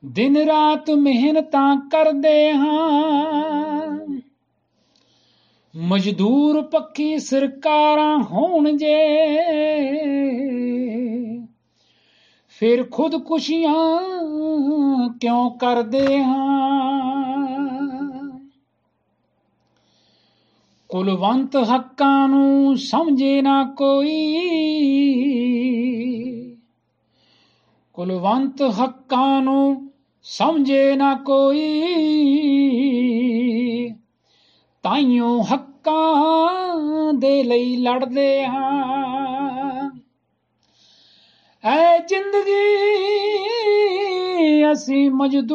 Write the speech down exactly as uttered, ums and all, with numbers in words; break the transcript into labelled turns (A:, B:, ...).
A: ਦਿਨ ਰਾਤ ਮਿਹਨਤਾਂ ਕਰਦੇ ਹਾਂ, ਮਜ਼ਦੂਰ ਪੱਖੀ ਸਰਕਾਰਾਂ ਹੋਣ ਜੇ, ਫਿਰ ਖੁਦਕੁਸ਼ੀਆਂ ਕਿਉਂ ਕਰਦੇ ਹਾਂ। ਕੁਲਵੰਤ ਹੱਕਾਂ ਨੂੰ ਸਮਝੇ ਨਾ ਕੋਈ, ਕੁਲਵੰਤ ਹੱਕਾਂ ਨੂੰ ਸਮਝੇ ਨਾ ਕੋਈ, ਤਾਈਓ ਹੱਕਾਂ ਦੇ ਲਈ ਲੜਦੇ ਹਾਂ। ਐ ਜ਼ਿੰਦਗੀ ਅਸੀਂ ਮਜ਼ਦੂਰ